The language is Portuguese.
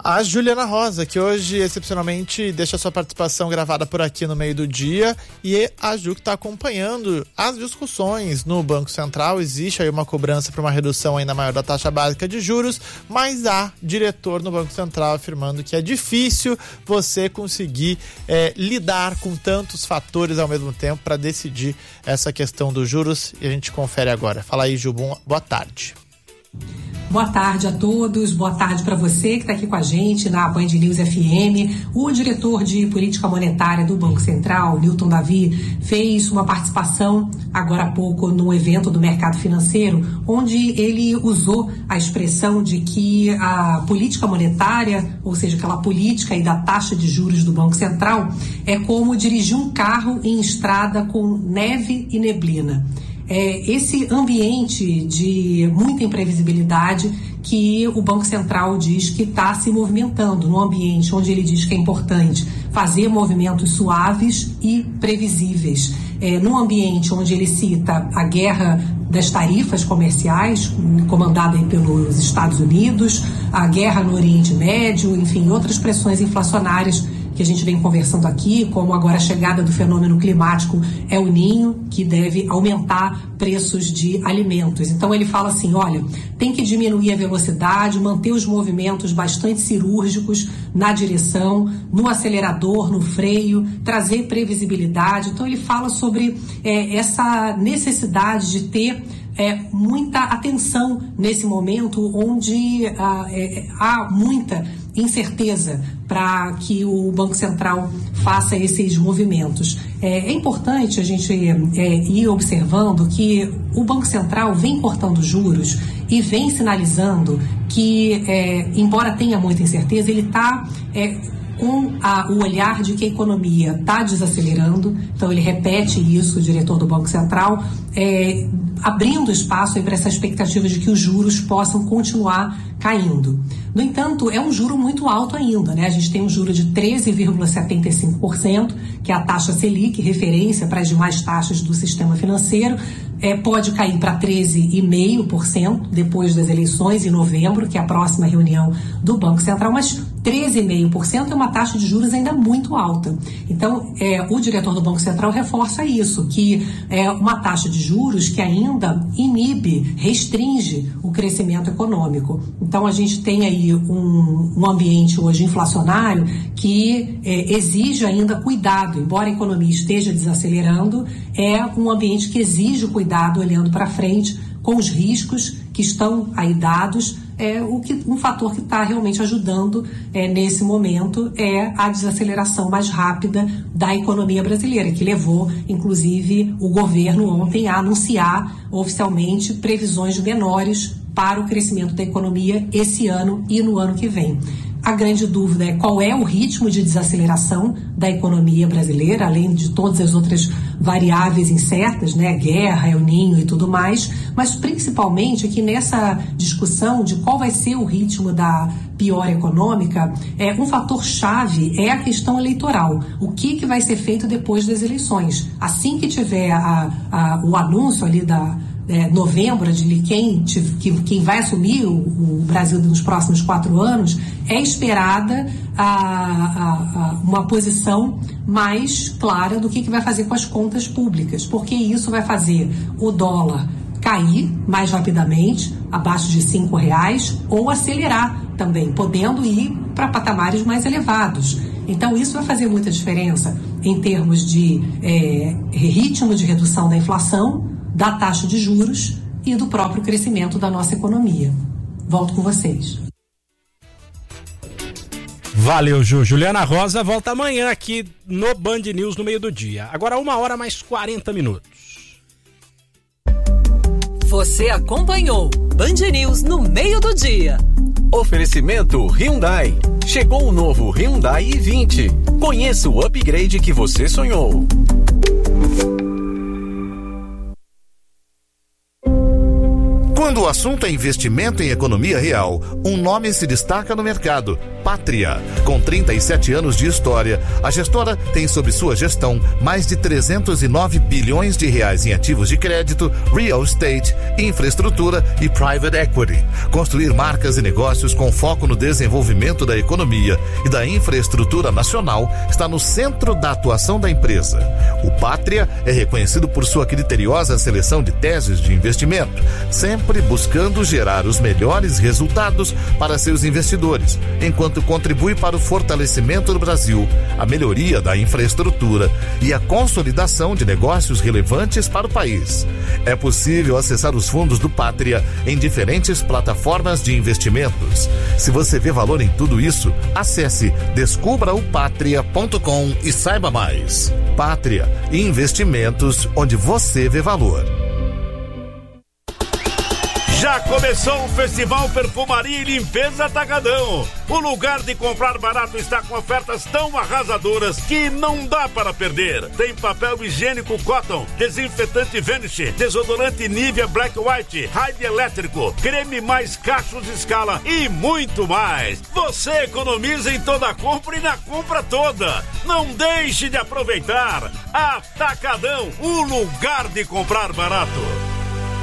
A Juliana Rosa, que hoje, excepcionalmente, deixa sua participação gravada por aqui no meio do dia. E a Ju que está acompanhando as discussões no Banco Central. Existe aí uma cobrança para uma redução ainda maior da taxa básica de juros, mas há diretor no Banco Central afirmando que é difícil você conseguir lidar com tantos fatores ao mesmo tempo para decidir essa questão dos juros. E a gente confere agora. Fala aí, Ju, boa tarde. Boa tarde a todos, boa tarde para você que está aqui com a gente na Band News FM. O diretor de política monetária do Banco Central, Newton Davi, fez uma participação agora há pouco no evento do mercado financeiro, onde ele usou a expressão de que a política monetária, ou seja, aquela política aí da taxa de juros do Banco Central, é como dirigir um carro em estrada com neve e neblina. Esse ambiente de muita imprevisibilidade que o Banco Central diz que está se movimentando, num ambiente onde ele diz que é importante fazer movimentos suaves e previsíveis. Num ambiente onde ele cita a guerra das tarifas comerciais, comandada aí pelos Estados Unidos, a guerra no Oriente Médio, enfim, outras pressões inflacionárias que a gente vem conversando aqui, como agora a chegada do fenômeno climático El Niño, que deve aumentar preços de alimentos. Então ele fala assim, olha, tem que diminuir a velocidade, manter os movimentos bastante cirúrgicos na direção, no acelerador, no freio, trazer previsibilidade. Então ele fala sobre essa necessidade de ter muita atenção nesse momento onde há muita incerteza para que o Banco Central faça esses movimentos. É importante a gente ir observando que o Banco Central vem cortando juros e vem sinalizando que, embora tenha muita incerteza, ele está com o olhar de que a economia está desacelerando. Então ele repete isso, o diretor do Banco Central, abrindo espaço para essa expectativa de que os juros possam continuar caindo. No entanto, é um juro muito alto ainda, né? A gente tem um juro de 13,75%, que é a taxa Selic, referência para as demais taxas do sistema financeiro. Pode cair para 13,5% depois das eleições, em novembro, que é a próxima reunião do Banco Central, mas 13,5% é uma taxa de juros ainda muito alta. Então, o diretor do Banco Central reforça isso, que é uma taxa de juros que ainda inibe, restringe o crescimento econômico. Então, a gente tem aí um ambiente hoje inflacionário que exige ainda cuidado, embora a economia esteja desacelerando, é um ambiente que exige cuidado olhando para frente com os riscos que estão aí dados. Um fator que está realmente ajudando nesse momento é a desaceleração mais rápida da economia brasileira, que levou, inclusive, o governo ontem a anunciar oficialmente previsões menores para o crescimento da economia esse ano e no ano que vem. A grande dúvida é qual é o ritmo de desaceleração da economia brasileira, além de todas as outras variáveis incertas, né, guerra, El Niño e tudo mais, mas principalmente aqui nessa discussão de qual vai ser o ritmo da piora econômica, um fator chave é a questão eleitoral. O que vai ser feito depois das eleições? Assim que tiver o anúncio ali novembro de quem vai assumir o Brasil nos próximos 4 anos, é esperada uma posição mais clara do que vai fazer com as contas públicas, porque isso vai fazer o dólar cair mais rapidamente, abaixo de R$5, ou acelerar também, podendo ir para patamares mais elevados. Então isso vai fazer muita diferença em termos de ritmo de redução da inflação, da taxa de juros e do próprio crescimento da nossa economia. Volto com vocês. Valeu, Ju. Juliana Rosa volta amanhã aqui no Band News no meio do dia. Agora 1h mais 40. Você acompanhou Band News no meio do dia. Oferecimento Hyundai. Chegou o novo Hyundai i20. Conheça o upgrade que você sonhou. Quando o assunto é investimento em economia real, um nome se destaca no mercado: Pátria. Com 37 anos de história, a gestora tem sob sua gestão mais de 309 bilhões de reais em ativos de crédito, real estate, infraestrutura e private equity. Construir marcas e negócios com foco no desenvolvimento da economia e da infraestrutura nacional está no centro da atuação da empresa. O Pátria é reconhecido por sua criteriosa seleção de teses de investimento, sempre buscando gerar os melhores resultados para seus investidores, enquanto contribui para o fortalecimento do Brasil, a melhoria da infraestrutura e a consolidação de negócios relevantes para o país. É possível acessar os fundos do Pátria em diferentes plataformas de investimentos. Se você vê valor em tudo isso, acesse descubraopatria.com e saiba mais. Pátria, investimentos onde você vê valor. Já começou o Festival Perfumaria e Limpeza Atacadão. O lugar de comprar barato está com ofertas tão arrasadoras que não dá para perder. Tem papel higiênico Cotton, desinfetante Vanish, desodorante Nivea Black White, Raid elétrico, creme mais cachos Scala e muito mais. Você economiza em toda a compra e na compra toda. Não deixe de aproveitar. Atacadão, o lugar de comprar barato.